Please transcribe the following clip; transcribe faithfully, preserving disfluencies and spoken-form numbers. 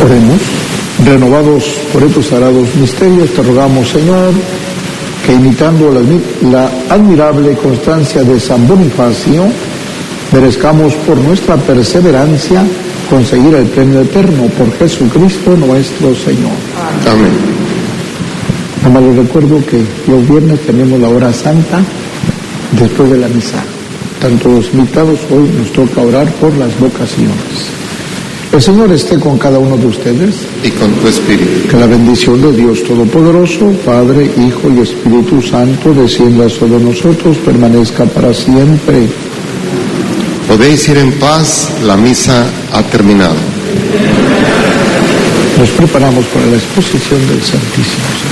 Oremos. Renovados por estos sagrados misterios, te rogamos, Señor, que imitando la, la admirable constancia de San Bonifacio, merezcamos por nuestra perseverancia conseguir el premio eterno por Jesucristo nuestro Señor. Amén. Nada más les recuerdo que los viernes tenemos la hora santa después de la misa. Tanto los invitados, hoy nos toca orar por las vocaciones. El Señor esté con cada uno de ustedes. Y con tu espíritu. Que la bendición de Dios Todopoderoso, Padre, Hijo y Espíritu Santo, descienda sobre nosotros, permanezca para siempre. Podéis ir en paz, la misa ha terminado. Nos preparamos para la exposición del Santísimo.